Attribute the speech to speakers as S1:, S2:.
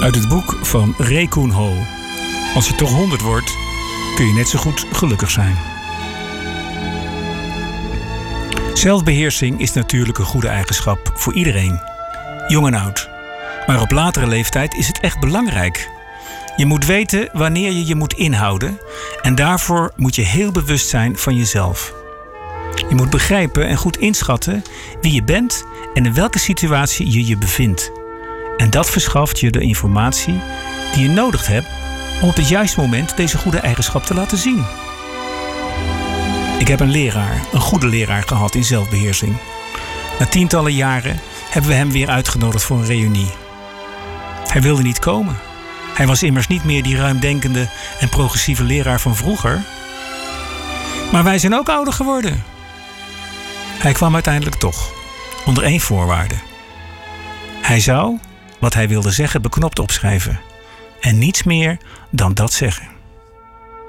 S1: Uit het boek van Ray Koon Ho. Als je toch 100 wordt, kun je net zo goed gelukkig zijn. Zelfbeheersing is natuurlijk een goede eigenschap voor iedereen, jong en oud. Maar op latere leeftijd is het echt belangrijk. Je moet weten wanneer je je moet inhouden en daarvoor moet je heel bewust zijn van jezelf. Je moet begrijpen en goed inschatten wie je bent en in welke situatie je je bevindt. En dat verschaft je de informatie die je nodig hebt om op het juiste moment deze goede eigenschap te laten zien. Ik heb een goede leraar gehad in zelfbeheersing. Na tientallen jaren hebben we hem weer uitgenodigd voor een reunie. Hij wilde niet komen. Hij was immers niet meer die ruimdenkende en progressieve leraar van vroeger. Maar wij zijn ook ouder geworden. Hij kwam uiteindelijk toch, onder 1 voorwaarde. Hij zou wat hij wilde zeggen beknopt opschrijven. En niets meer dan dat zeggen.